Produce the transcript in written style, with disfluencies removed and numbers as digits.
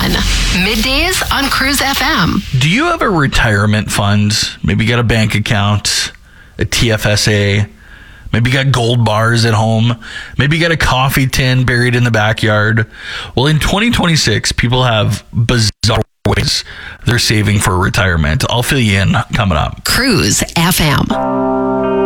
fun. Middays on Cruise FM. Do you have a retirement fund? Maybe you got a bank account, a TFSA. Maybe you got gold bars at home. Maybe you got a coffee tin buried in the backyard. Well, in 2026, people have bizarre ways they're saving for retirement. I'll fill you in coming up. Cruise FM.